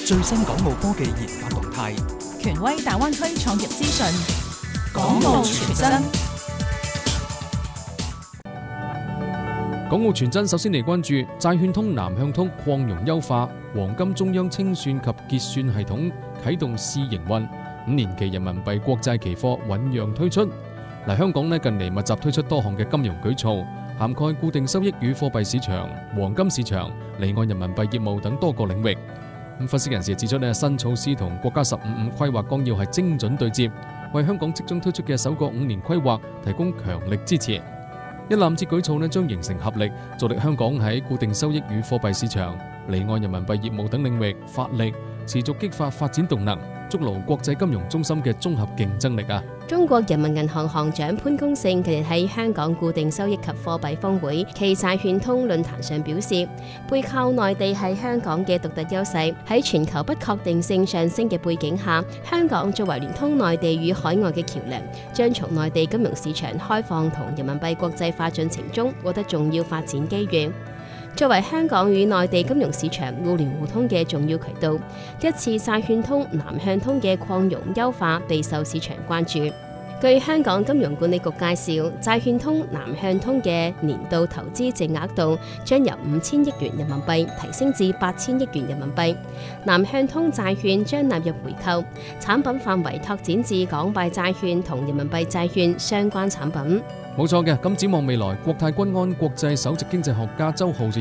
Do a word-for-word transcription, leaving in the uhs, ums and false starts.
最新港澳科技研發動態， 權威大灣區創業資訊， 港澳傳真。港澳傳真首先嚟關注債券通南向通擴容優化，黃金中央清算及結算系統啟動試營運，五年期人民幣國債期貨醞釀推出。嗱，香港咧近嚟密集推出多項嘅金融舉措，涵蓋固定收益與貨幣市場、黃金市場、離岸人民幣業務等多個領域。咁分析人士指出咧，新措施同國家十五五規劃綱要係精準對接，為香港即將推出嘅首個五年規劃提供強力支持。一攬子舉措咧將形成合力，助力香港喺固定收益與貨幣市場、離岸人民幣業務等領域發力，持續激發發展動能，築牢國際金融中心嘅綜合競爭力啊！ 中國人民銀行行長潘功勝近日喺香港固定收益及貨幣峰會暨債券通論壇上表示，背靠內地係香港嘅獨特優勢。喺全球不確定性上升嘅背景下，香港作為聯通內地與海外嘅橋梁，將從內地金融市場開放同人民幣國際化進程中獲得重要發展機遇。作為香港與內地金融市場互聯互通嘅重要渠道，一次債券通南向通嘅擴容優化備受市場關注。據香港金融管理局介紹，債券通南向通嘅年度投資淨額度將由五千億元人民幣提升至八千億元人民幣。南向通債券將納入回購，產品範圍拓展至港幣債券同人民幣債券相關產品。 冇錯嘅，咁展望未來，國泰君安國際首席經濟學家周浩就